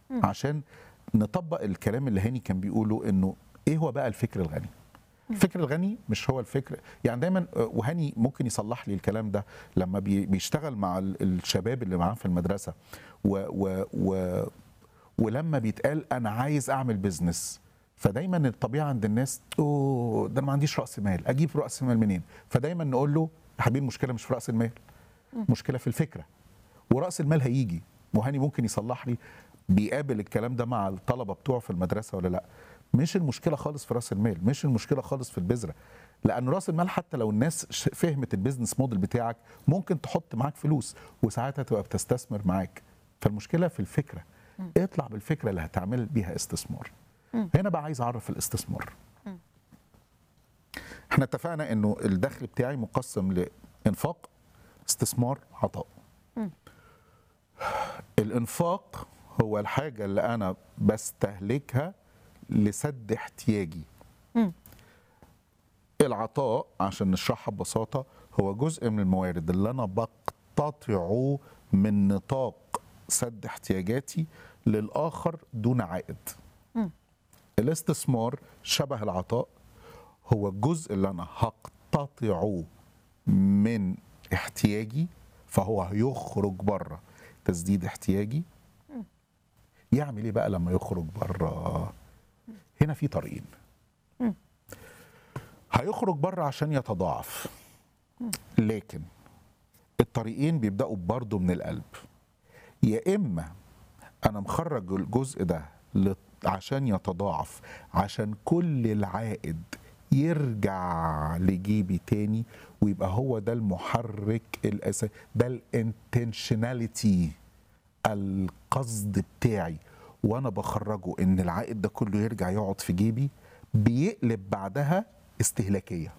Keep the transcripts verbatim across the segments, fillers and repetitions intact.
عشان نطبق الكلام اللي هاني كان بيقوله، انه ايه هو بقى الفكر الغني. الفكر الغني مش هو الفكر، يعني دايما، وهاني ممكن يصلح لي الكلام ده، لما بي- بيشتغل مع ال- الشباب اللي معاه في المدرسه و و و ولما بيتقال انا عايز اعمل بيزنس، فدايما الطبيعه عند الناس، اوه ده انا ما عنديش راس مال، اجيب راس مال منين؟ فدايما نقول له يا حبيبي المشكله مش في راس المال، مشكله في الفكره، وراس المال هيجي. وهاني ممكن يصلح لي، بيقابل الكلام ده مع الطلبه بتوعه في المدرسه ولا لا؟ مش المشكله خالص في راس المال، مش المشكله خالص في البذره، لان راس المال حتى لو الناس ش- فهمت البيزنس موديل بتاعك ممكن تحط معاك فلوس وساعتها تبقى بتستثمر معاك. فالمشكله في الفكره، اطلع بالفكره اللي هتعمل بيها استثمار. هنا بقى عايز اعرف الاستثمار. احنا اتفقنا انه الدخل بتاعي مقسم لانفاق، استثمار، عطاء. الانفاق هو الحاجه اللي انا بستهلكها لسد احتياجي. العطاء عشان نشرحها ببساطه هو جزء من الموارد اللي انا بقتطعه من نطاق سد احتياجاتي للاخر دون عائد. الاستثمار شبه العطاء، هو الجزء اللي انا هقتطعه من احتياجي، فهو هيخرج بره تسديد احتياجي. يعمل ايه بقى لما يخرج بره؟ هنا في طريقين. هيخرج بره عشان يتضاعف، لكن الطريقين بيبداوا برضه من القلب. يا اما انا مخرج الجزء ده ل- عشان يتضاعف، عشان كل العائد يرجع لجيبي تاني، ويبقى هو ده المحرك الاساسي، ده الانتنشناليتي، القصد بتاعي وانا بخرجه ان العائد ده كله يرجع يقعد في جيبي، بيقلب بعدها استهلاكيه.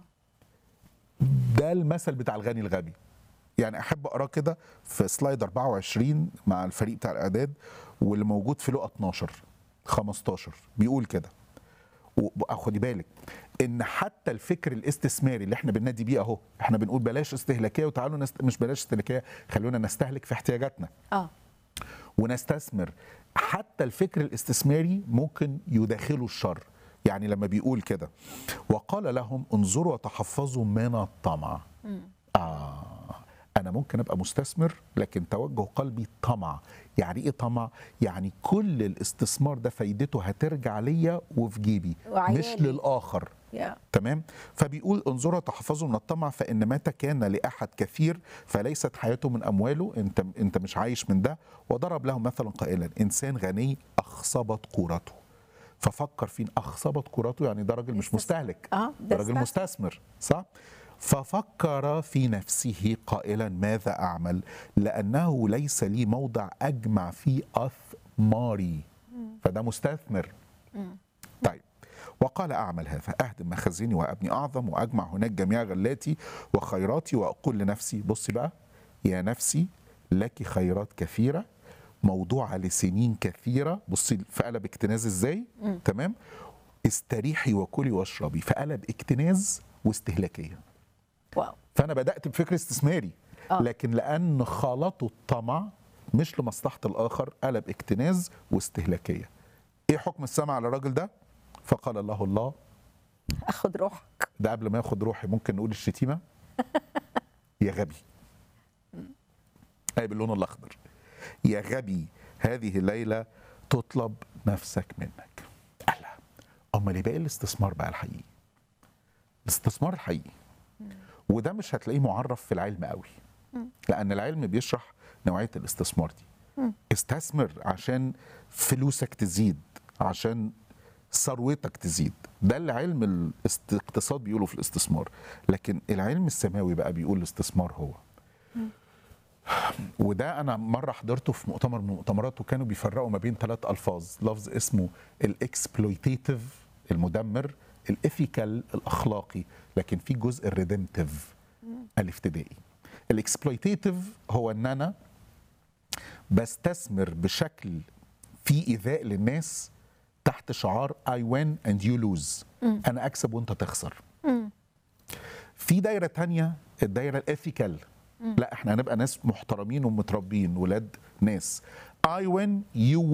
ده المثل بتاع الغني الغبي. يعني احب اقراه كده في سلايد أربعة وعشرين مع الفريق بتاع الاعداد، واللي موجود في لقا اتناشر خمستاشر بيقول كده. وخدي بالك ان حتى الفكر الاستثماري اللي احنا بننادي بيه اهو، احنا بنقول بلاش استهلاكيه وتعالوا نست... مش بلاش استهلاكيه، خلونا نستهلك في احتياجاتنا اه ونستثمر. حتى الفكر الاستثماري ممكن يداخله الشر. يعني لما بيقول كده وقال لهم انظروا وتحفظوا من الطمع. آه أنا ممكن أبقى مستثمر لكن توجه قلبي طمع. يعني إيه طمع؟ يعني كل الاستثمار ده فايدته هترجع ليا وفي جيبي، وعيالي. مش للآخر. يا تمام. فبيقول انظروا تحفظوا من الطمع، فان مات كان لاحد كثير فليست حياته من امواله. انت انت مش عايش من ده. وضرب له مثلا قائلا انسان غني اخصبت قوراته ففكر فين. اخصبت قوراته يعني ده راجل مش مستهلك، اه ده راجل مستثمر، صح؟ ففكر في نفسه قائلا ماذا اعمل لانه ليس لي موضع اجمع فيه اثماري. فده مستثمر. طيب وقال أعمل هذا أهدم مخازني وأبني أعظم وأجمع هناك جميع غلاتي وخيراتي وأقول لنفسي بصي بقى يا نفسي لك خيرات كثيرة موضوعة لسنين كثيرة. بصي في قلب اكتناز ازاي. تمام. استريحي وكلي واشربي، في قلب اكتناز واستهلاكية. واو. فأنا بدأت بفكر استثماري، آه. لكن لأن خلطوا الطمع مش لمصلحة الآخر قلب اكتناز واستهلاكية. ايه حكم السمع على الراجل ده؟ فقال له الله. اخد روحك. ده قبل ما ياخد روحي ممكن نقول الشتيمه يا غبي. اي باللون الاخضر. يا غبي هذه الليله تطلب نفسك منك. ألا امال ايه بقى الاستثمار بقى الحقيقي؟ الاستثمار الحقيقي وده مش هتلاقيه معرف في العلم قوي، لان العلم بيشرح نوعيه الاستثمار دي. استثمر عشان فلوسك تزيد، عشان ثروتك تزيد. ده اللي علم الاقتصاد بيقوله في الاستثمار. لكن العلم السماوي بقى بيقول الاستثمار هو، وده انا مره حضرته في مؤتمر من المؤتمرات وكانوا بيفرقوا ما بين ثلاث الفاظ. لفظ اسمه الاكسبلويتيف المدمر، الايثيكال الاخلاقي، لكن في جزء الريدمتيف الافتدائي. الاكسبلويتيف هو ان انا بستثمر بشكل في ايذاء للناس تحت شعار I win and you lose. أنا أكسب وأنت تخسر. في دايرة تانية الدايرة الإثيكال. لا احنا هنبقى ناس محترمين ومتربين ولاد ناس. I win you